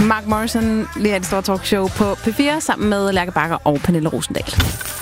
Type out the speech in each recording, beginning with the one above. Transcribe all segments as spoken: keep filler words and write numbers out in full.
Mark Morrison lige et stort talkshow på P fire sammen med Lærke Bagger og Pernille Rosendahl.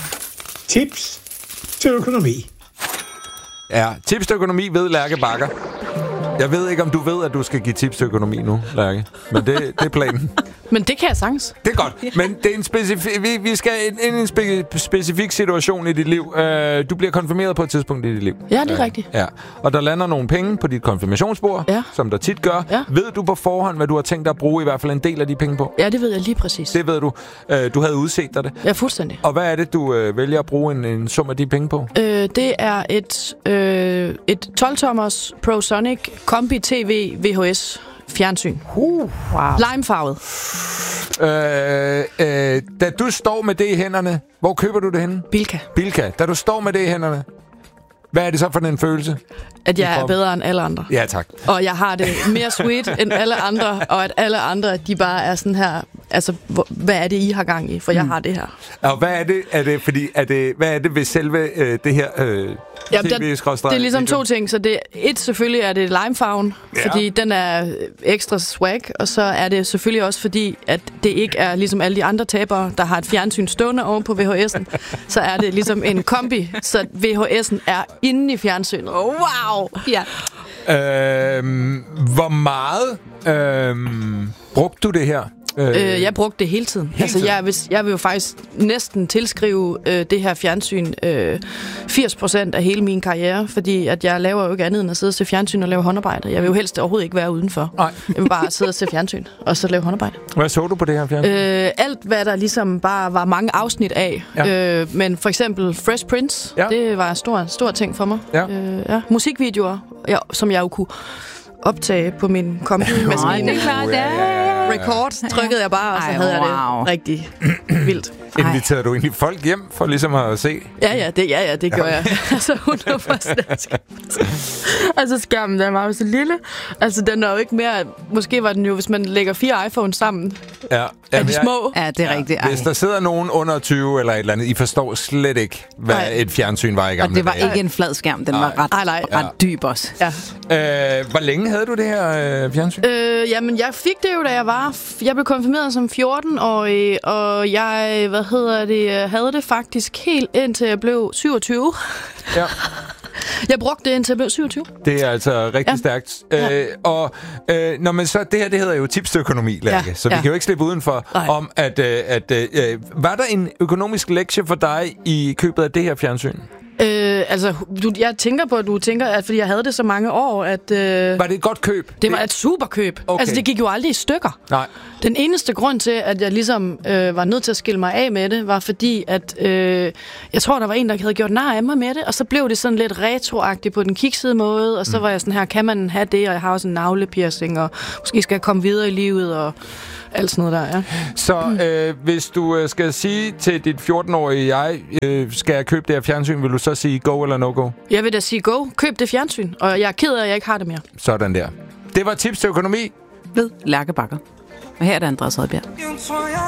Tips til økonomi. Ja, tips til økonomi ved Lærke Bagger. Jeg ved ikke, om du ved, at du skal give tips til økonomi nu, Lærke. Men det, det er planen. Men det kan jeg sagtens. Det er godt. Men det er en specifik, vi, vi skal ind i en spe, specifik situation i dit liv. Uh, du bliver konfirmeret på et tidspunkt i dit liv. Ja, det er uh, rigtigt. Ja. Og der lander nogle penge på dit konfirmationsbord, ja. som der tit gør. Ja. Ved du på forhånd, hvad du har tænkt dig at bruge i hvert fald en del af de penge på? Ja, det ved jeg lige præcis. Det ved du. Uh, du havde udset dig det. Ja, fuldstændig. Og hvad er det, du uh, vælger at bruge en, en sum af de penge på? Uh, det er et, uh, et tolv-tommers ProSonic Kombi T V V H S fjernsyn. Uh, wow. Limefarvet. Øh, øh, da du står med det i hænderne, hvor køber du det henne? Bilka. Bilka. Da du står med det i hænderne, hvad er det så for en følelse? At jeg er bedre end alle andre. Ja, tak. Og jeg har det mere sweet end alle andre, og at alle andre, de bare er sådan her, altså, hvor, hvad er det, I har gang i? For jeg mm. har det her. Og hvad er det, er det, fordi, er det, hvad er det ved selve øh, det her øh, ja, det, det er ligesom to ting. Så det, et, selvfølgelig er det limefarven, ja. fordi den er ekstra swag, og så er det selvfølgelig også fordi, at det ikke er ligesom alle de andre tabere, der har et fjernsyn stående oven på V H S'en. Så er det ligesom en kombi, så V H S'en er inde i fjernsynet. Oh, wow! Ja. Øhm, hvor meget øhm, brugte du det her? Øh, jeg brugte det hele tiden. Hele altså, jeg, vil, jeg vil jo faktisk næsten tilskrive øh, det her fjernsyn øh, firs procent af hele min karriere, fordi at jeg laver jo ikke andet end at sidde og se fjernsyn og lave håndarbejde. Jeg vil jo helst overhovedet ikke være udenfor. Nej. Jeg vil bare sidde og se fjernsyn og så lave håndarbejde. Hvad så du på det her fjernsyn? Øh, alt, hvad der ligesom bare var mange afsnit af. Ja. Øh, men for eksempel Fresh Prince, ja. det var en stor, stor ting for mig. Ja. Øh, ja. Musikvideoer, ja, som jeg jo kunne optage på min computermaskine. Record trykkede jeg bare, og så Ej, havde wow. jeg det rigtig vildt. Inviterede du egentlig folk hjem for ligesom at se? Ja, ja, det, ja, ja, det gjorde jeg. Altså hundrede procent. Altså skærmen, den var jo så lille. Altså den er jo ikke mere... Måske var den jo, hvis man lægger fire iPhones sammen. Ja. Er de små? Ja, det er ja. rigtigt. Ej. Hvis der sidder nogen under tyve eller et eller andet, I forstår slet ikke, hvad Ej. et fjernsyn var i gamle Og det var dage. ikke en flad skærm, den Ej. var ret, Ej, ret ja. dyb også. Ja. Øh, hvor længe havde du det her øh, fjernsyn? Øh, jamen, jeg fik det jo, da jeg var... Jeg blev konfirmeret som fjorten-årig, og jeg, hvad hedder det, havde det faktisk helt indtil jeg blev syvogtyve. Ja. Jeg brugte det indtil jeg blev syvogtyve. Det er altså rigtig ja. stærkt. Ja. Øh, og øh, når man så, det her, det hedder jo tips til økonomi, Lærke, ja. så vi ja. kan jo ikke slippe udenfor Nej. om, at, øh, at øh, var der en økonomisk lektie for dig i købet af det her fjernsyn? Øh, altså, du, jeg tænker på, at du tænker, at fordi jeg havde det så mange år, at... Øh, var det et godt køb? Det var et super køb. Okay. Altså, det gik jo aldrig i stykker. Nej. Den eneste grund til, at jeg ligesom øh, var nødt til at skille mig af med det, var fordi, at øh, jeg tror, der var en, der havde gjort nar af mig med det, og så blev det sådan lidt retroagtigt på den kiksede måde, og så mm. var jeg sådan her, kan man have det, og jeg har også en navlepiercing, og måske skal jeg komme videre i livet, og... alt sådan noget der, ja. Så øh, hvis du øh, skal sige til dit fjorten-årige jeg, øh, skal jeg købe det her fjernsyn, vil du så sige go eller no go? Jeg vil da sige go. Køb det fjernsyn, og jeg er ked af, at jeg ikke har det mere. Sådan der. Det var tips til økonomi ved Lærke Bagger. Og her er det Andreas Rødbjerg.